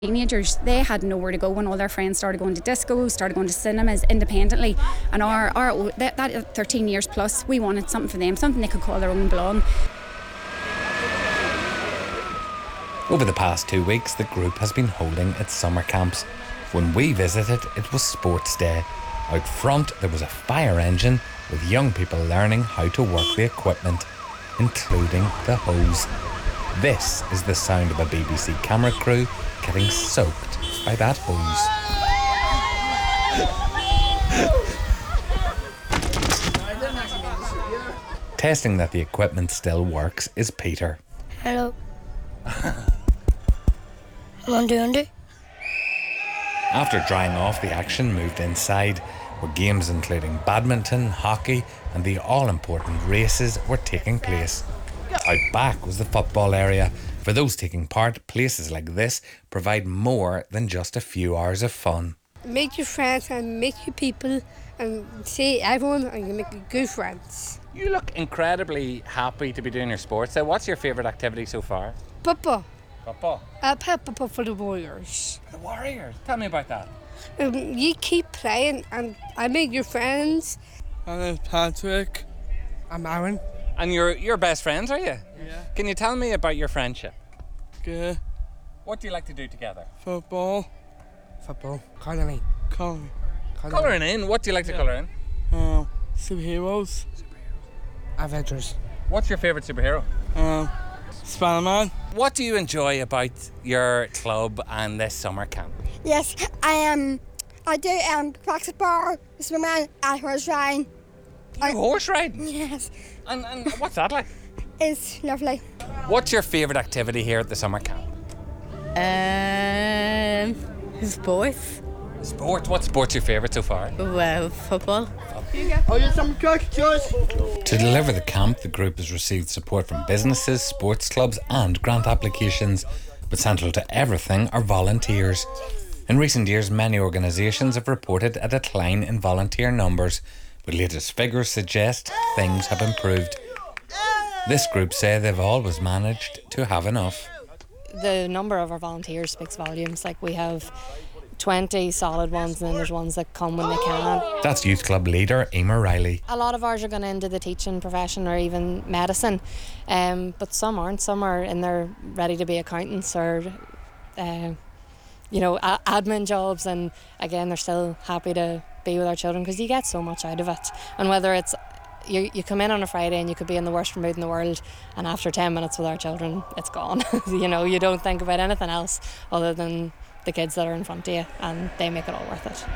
Teenagers, they had nowhere to go when all their friends started going to discos, started going to cinemas independently, and that 13 years plus, we wanted something for them, something they could call their own belong. Over the past 2 weeks, the group has been holding its summer camps. When we visited, it was sports day. Out front, there was a fire engine with young people learning how to work the equipment, including the hose. This is the sound of a BBC camera crew getting soaked by that hose. Testing that the equipment still works is Peter. Hello. Undo. After drying off, the action moved inside, where games including badminton, hockey and the all-important races were taking place. Out back was the football area. For those taking part, places like this provide more than just a few hours of fun. Make your friends and make your people and see everyone and you make good friends. You look incredibly happy to be doing your sports. So what's your favourite activity so far? Football. Football? I play football for the Warriors. The Warriors? Tell me about that. You keep playing and I make your friends. I'm Patrick. I'm Aaron. And you're best friends, are you? Yeah. Can you tell me about your friendship? Good. What do you like to do together? Football. Colouring. Colouring in? What do you like to colour in? Superheroes. Avengers. What's your favourite superhero? Spider-Man. What do you enjoy about your club and this summer camp? Yes, I do basketball, swimming, and horse riding. Horse riding? Yes, And what's that like? it's lovely. What's your favourite activity here at the summer camp? Sports. Sport. What sport's your favourite so far? Well, football. To deliver the camp, the group has received support from businesses, sports clubs and grant applications, but central to everything are volunteers. In recent years, many organisations have reported a decline in volunteer numbers, but latest figures suggest things have improved. This group say they've always managed to have enough. The number of our volunteers speaks volumes. Like, we have 20 solid ones and then there's ones that come when they can. That's Youth Club leader Emer Riley. A lot of ours are going into the teaching profession or even medicine, but some aren't. Some are in there ready to be accountants or admin jobs, and again they're still happy to be with our children because you get so much out of it. And whether it's you come in on a Friday and you could be in the worst mood in the world, and after 10 minutes with our children it's gone. You don't think about anything else other than the kids that are in front of you, and they make it all worth it.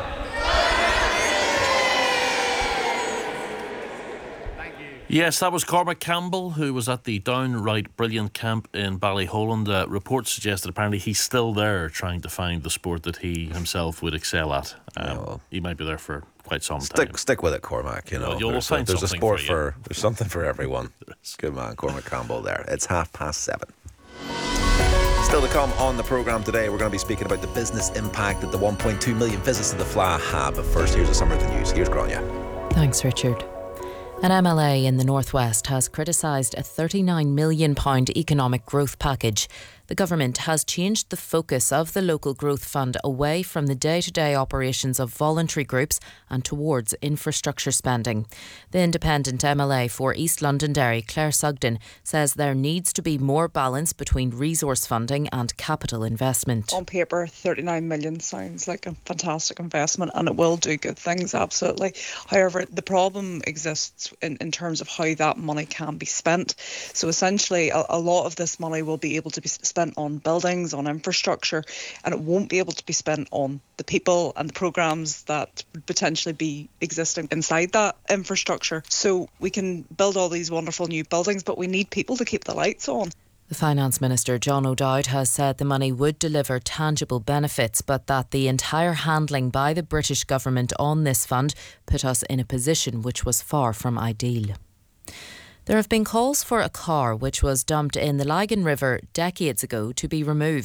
Yes, that was Cormac Campbell, who was at the downright brilliant camp in Ballyholland. Reports suggest that apparently he's still there trying to find the sport that he himself would excel at. He might be there for quite some time. Stick with it, Cormac. You'll find there's a sport for there's something for everyone. Good man, Cormac Campbell there. It's 7:30. Still to come on the programme today, we're going to be speaking about the business impact that the 1.2 million visits to the Fleadh have. But first, here's a summary of the news. Here's Grania. Thanks, Richard. An MLA in the Northwest has criticised a £39 million economic growth package. The government has changed the focus of the local growth fund away from the day-to-day operations of voluntary groups and towards infrastructure spending. The independent MLA for East Londonderry, Claire Sugden, says there needs to be more balance between resource funding and capital investment. On paper, 39 million sounds like a fantastic investment and it will do good things, absolutely. However, the problem exists in terms of how that money can be spent. So essentially, a lot of this money will be able to be spent on buildings, on infrastructure, and it won't be able to be spent on the people and the programmes that would potentially be existing inside that infrastructure. So we can build all these wonderful new buildings, but we need people to keep the lights on. The Finance Minister, John O'Dowd, has said the money would deliver tangible benefits, but that the entire handling by the British government on this fund put us in a position which was far from ideal. There have been calls for a car which was dumped in the Lagan River decades ago to be removed.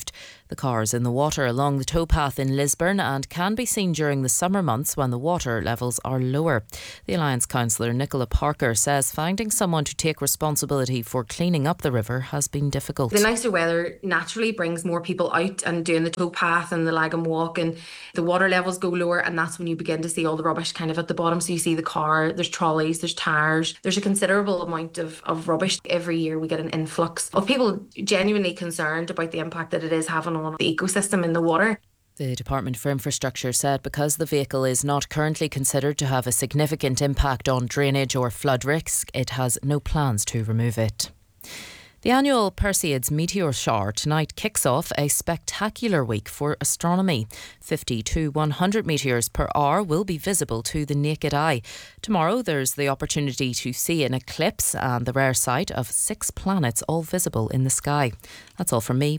The car is in the water along the towpath in Lisburn and can be seen during the summer months when the water levels are lower. The Alliance councillor Nicola Parker says finding someone to take responsibility for cleaning up the river has been difficult. The nicer weather naturally brings more people out and doing the towpath and the Lagan Walk, and the water levels go lower, and that's when you begin to see all the rubbish kind of at the bottom. So you see the car, there's trolleys, there's tyres, there's a considerable amount of rubbish. Every year we get an influx of people genuinely concerned about the impact that it is having on the ecosystem in the water. The Department for Infrastructure said because the vehicle is not currently considered to have a significant impact on drainage or flood risk, it has no plans to remove it. The annual Perseids meteor shower tonight kicks off a spectacular week for astronomy. 50 to 100 meteors per hour will be visible to the naked eye. Tomorrow there's the opportunity to see an eclipse and the rare sight of 6 planets all visible in the sky. That's all from me.